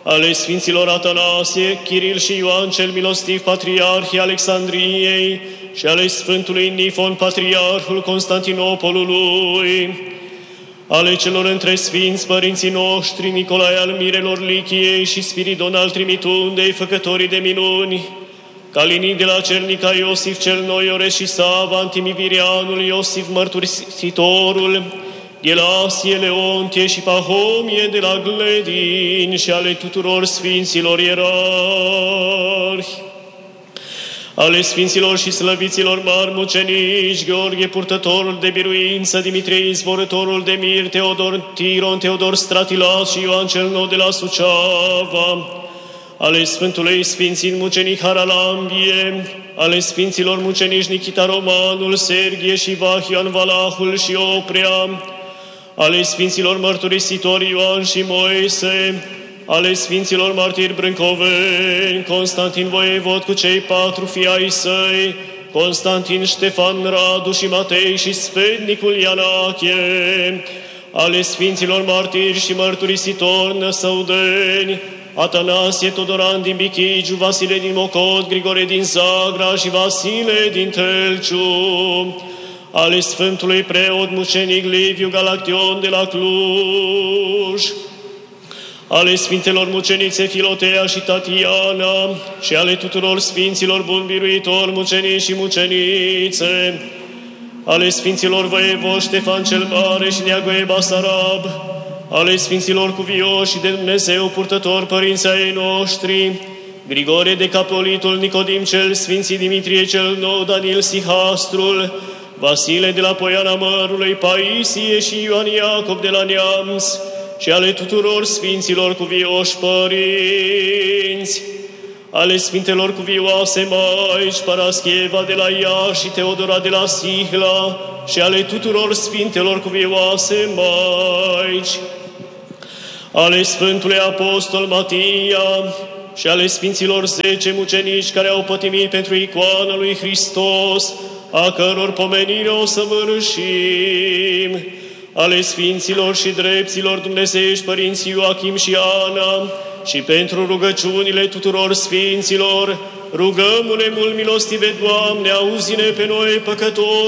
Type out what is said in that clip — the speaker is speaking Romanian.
ale Sfinților Atanasie, Chiril și Ioan cel Milostiv, Patriarhii Alexandriei, și ale Sfântului Nifon, Patriarhul Constantinopolului, ale celor între Sfinți Părinții noștri, Nicolae al Mirelor Lichiei și Spiridon al Trimitundei, făcătorii de minuni, Calinii de la Cernica, Iosif cel Noiore și Sava, Antimivirianul, Iosif Mărturisitorul, Gelasie, Leontie și Pahomie de la Gledin și ale tuturor Sfinților ierarhi, ale Sfinților și slăviților mari mucenici, Gheorghe, purtătorul de biruință, Dimitrie, izvorătorul de mir, Teodor Tiron, Teodor Stratilas și Ioan cel Nou de la Suceava, ale Sfântului Sfințit mucenic Haralambie, ale Sfinților mucenici Nichita Romanul, Serghie și Vahian Valahul și Oprea, ale Sfinților mărturisitori Ioan și Moise, ale Sfinților martiri brâncoveni, Constantin Voievod cu cei 4 fii ai săi, Constantin, Ștefan, Radu și Matei și sfetnicul Ianache, ale Sfinților martiri și mărturisitori năsăudeni, Atanasie, Todoran din Bichigiu, Vasile din Mocod, Grigore din Zagra și Vasile din Telciu, ale Sfântului preot mucenic Liviu Galaction de la Cluj, ale Sfintelor mucenițe Filotea și Tatiana și ale tuturor Sfinților buni biruitori mucenici și mucenițe, ale Sfinților Voievoși Ștefan cel Mare și Neagoe Basarab, ale Sfinților cuvioși și de Dumnezeu purtători părinții ai noștri, Grigore de Capolitul, Nicodim cel Sfinții, Dimitrie cel Nou, Daniel Sihastrul, Vasile de la Poiana Mărului, Paisie și Ioan Iacob de la Neamț și ale tuturor Sfinților cuvioși părinți, ale Sfintelor cuvioase Maici, Paraschieva de la Iași și Teodora de la Sihla și ale tuturor Sfintelor cuvioase Maici, ale Sfântului Apostol Matia și ale Sfinților 10 mucenici care au pătimit pentru icoana lui Hristos, a căror pomenire o săvârșim, ale Sfinților și drepților dumnezeiești părinții Ioachim și Ana și pentru rugăciunile tuturor Sfinților, rugăm-ne mult milostive, Doamne, auzi-ne pe noi păcători,